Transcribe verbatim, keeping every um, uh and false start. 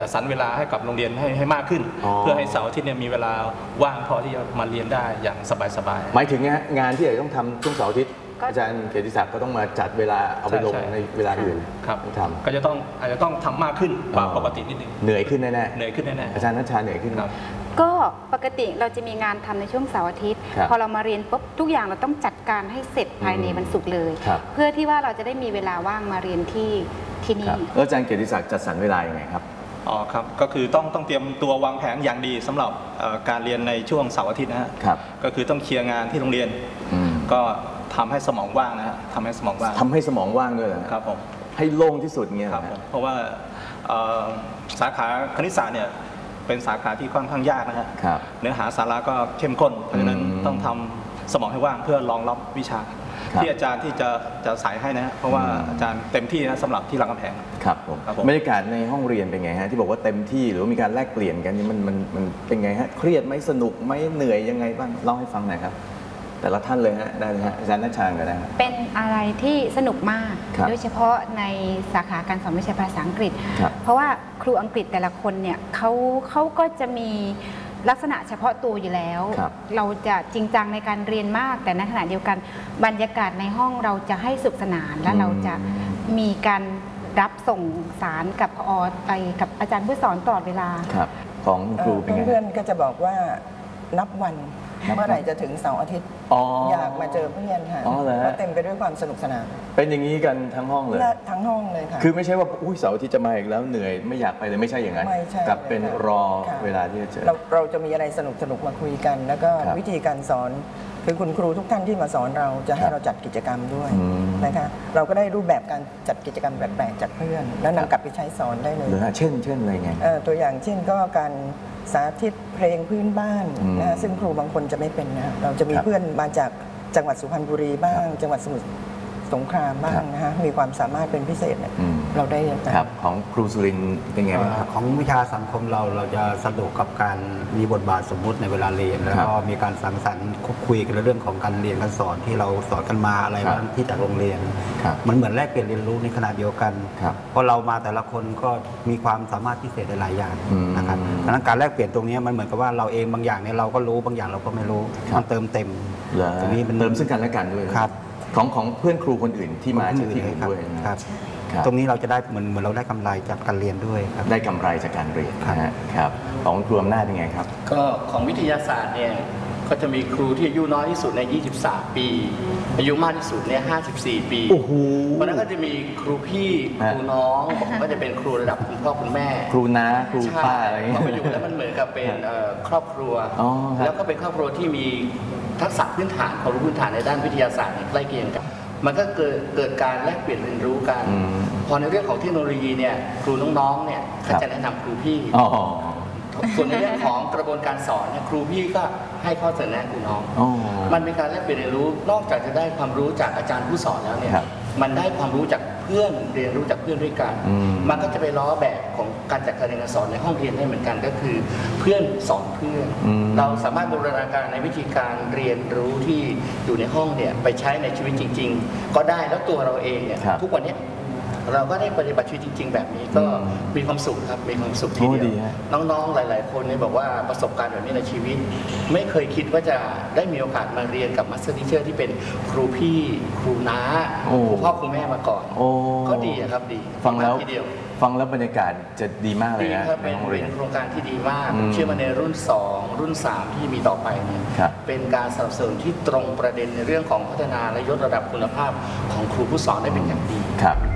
สรรเวลาให้กับโรงเรียนให้ให้มากขึ้นเพื่อให้เสาร์อาทิตย์เนี่ยมีเวลาว่างพอที่จะมาเรียนได้อย่างสบายๆหมายถึงงานที่อาจจะต้องทำช่วงเสาร์อาทิตย์อาจารย์เกียรติศักดิ์ก็ต้องมาจัดเวลาเอาไปลงในเวลาอื่นครับทำก็จะต้องอาจจะต้องทำมากขึ้นกว่าปกตินิดนึงเหนื่อยขึ้นแน่ๆเหนื่อยขึ้นแน่ๆอาจารย์นัชชาเหนื่อยขึ้นครับก็ปกติเราจะมีงานทำในช่วงเสาร์อาทิตย์พอเรามาเรียนปุ๊บทุกอย่างเราต้องจัดการให้เสร็จภายในวันศุกร์เลยเพื่อที่ว่าเราจะได้มีเวลาว่างมาเรียนที่ที่นี่แล้วอาจารย์เกียรติศักดิ์จัดสรรเวลายังไงครับอ๋อครับก็คือต้องต้องเตรียมตัววางแผนอย่างดีสำหรับการเรียนในช่วงเสาร์อาทิตย์นะฮะก็คือต้องเคลียร์งานที่โรงเรียนก็ทำให้สมองว่างนะฮะทำให้สมองว่างทำให้สมองว่างด้วยครับผมให้โล่งที่สุดเงี้ยครับเพราะว่าสาขาคณิตศาสตร์เนี่ยเป็นสาขาที่ค่อนข้างยากนะฮะเนื้อหาสาระก็เข้มข้นเพราะฉะนั้นต้องทำสมองให้ว่างเพื่อรองรับวิชาที่อาจารย์ที่จะจะสายให้นะเพราะว่าอาจารย์เต็มที่นะสำหรับที่รามคำแหงครับผมบรรยากาศในห้องเรียนเป็นไงฮะที่บอกว่าเต็มที่หรือว่ามีการแลกเปลี่ยนกันนี่มันมันมันเป็นไงฮะเครียดไหมสนุกไหมเหนื่อยยังไงบ้างเล่าให้ฟังหน่อยครับแต่ละท่านเลยฮะได้เลยฮะอาจารย์นัชชาก็ได้เป็นอะไรที่สนุกมากโดยเฉพาะในสาขาการสอนวิชาภาษาอังกฤษเพราะว่าครูอังกฤษแต่ละคนเนี่ยเขาเขาก็จะมีลักษณะเฉพาะตัวอยู่แล้ว เราจะจริงจังในการเรียนมากแต่ในขณะเดียวกันบรรยากาศในห้องเราจะให้สุขสนานและเราจะมีการรับส่งสารกับพอไปกับอาจารย์ผู้สอนตลอดเวลาของครูเป็นไงเพื่อนๆก็จะบอกว่านับวันเมื่อไหร่จะถึงเสาร์อาทิตย์อยากมาเจอเพื่อนค่ะเพราะเต็มไปด้วยความสนุกสนานเป็นอย่างนี้กันทั้งห้องเลยทั้งห้องเลยค่ะคือไม่ใช่ว่าอุ้ยเสาร์อาทิตย์จะมาอีกแล้วเหนื่อยไม่อยากไปเลยไม่ใช่อย่างนั้นกลับเป็นรอเวลาที่จะเจอเราจะมีอะไรสนุกสนุกมาคุยกันแล้วก็วิธีการสอนคือคุณครูทุกท่านที่มาสอนเราจะให้เราจัดกิจกรรมด้วยนะคะเราก็ได้รูปแบบการจัดกิจกรรมแปลกๆจากเพื่อนแล้วนำกลับไปใช้สอนได้เลยเช่นเช่นอะไรไงตัวอย่างเช่นก็การสาธิตเพลงพื้นบ้านนะซึ่งครูบางคนจะไม่เป็นนะเราจะมีเพื่อนมาจากจังหวัดสุพรรณบุรีบ้างจังหวัดสมุทรสงครามบ้างนะฮะมีความสามารถเป็นพิเศษเนี่ยเราได้ครับของครูสุรินทร์เป็นไงบ้างครับของวิชาสังคมเราเราจะสนุกกับการมีบทบาทสมมุติในเวลาเรียนแล้วก็มีการสังสรรค์คุยกันเรื่องของการเรียนการสอนที่เราสอนกันมาอะไรบ้างที่จากโรงเรียนมันเหมือนแลกเปลี่ยนเรียนรู้ในขณะเดียวกันเพราะเรามาแต่ละคนก็มีความสามารถพิเศษหลายอย่างนะครับดังนั้นการแลกเปลี่ยนตรงนี้มันเหมือนกับว่าเราเองบางอย่างเนี่ยเราก็รู้บางอย่างเราก็ไม่รู้มันเติมเต็มตรงนี้เป็นเติมซึ่งกันและกันด้วยครับของของเพื่อนครูคนอื่นที่มาจากที่อื่นด้วยครับตรงนี้เราจะได้เหมือนเหมือนเราได้กำไรจากการเรียนด้วยครับได้กำไรจากการเรียนนะครับของครูอำนาจเป็นไงครับก็ของวิทยาศาสตร์เนี่ยก็จะมีครูที่อายุน้อยที่สุดในยี่สิบสามปีอายุมากที่สุดเนี่ยห้าสิบสี่ปีเพราะนั้นก็จะมีครูพี่ครูน้องผมก็จะเป็นครูระดับคุณพ่อคุณแม่ครูน้าครูป้าอะไรอย่างเงี้ยมาอยู่แล้วมันเหมือนกับเป็นครอบครัวแล้วก็เป็นครอบครัวที่มีทักษะพื้นฐานความรู้พื้นฐานในด้านวิทยาศาสตร์ใกล้เคียงกันมันก็เกิดเกิดการแลกเปลี่ยนเรียนรู้กันพอในเรื่องของเทคโนโลยีเนี่ยครูน้องๆเนี่ยเขาจะแนะนำครูพี่ส่วนในเรื่องของกระบวนการสอนเนี่ยครูพี่ก็ให้ข้อเสนอแนะครูน้องมันเป็นการแลกเปลี่ยนเรียนรู้นอกจากจะได้ความรู้จากอาจารย์ผู้สอนแล้วเนี่ยมันได้ความรู้จากเพื่อนเรียนรู้จากเพื่อนด้วยกันมันก็จะไปล้อแบบของการจัดการเรียนการสอนในห้องเรียนได้เหมือนกันก็คือเพื่อนสอนเพื่อนเราสามารถบูรณาการในวิธีการเรียนรู้ที่อยู่ในห้องเนี่ยไปใช้ในชีวิตจริงๆก็ได้แล้วตัวเราเองเนี่ยทุกวันนี้เราก็ได้ปฏิบัติชีวิตจริงๆแบบนี้ก็มีความสุขครับมีความสุขทีเดียวน้องๆหลายๆคนเนี่ยบอกว่าประสบการณ์แบบนี้ในชีวิตไม่เคยคิดว่าจะได้มีโอกาสมาเรียนกับมาสเตอร์ทีเชอร์ที่เป็นครูพี่ครูน้าครูพ่อครูแม่มาก่อนก็ดีครับดีฟังแล้วทีเดียวฟังแล้วบรรยากาศจะดีมากเลยนะในห้องเรียนโครงการที่ดีมากเชื่อมาในรุ่นสองรุ่นสามที่มีต่อไปเนี่ยเป็นการสนับสนุนที่ตรงประเด็นในเรื่องของพัฒนาและยกระดับคุณภาพของครูผู้สอนได้เป็นอย่างดีครับ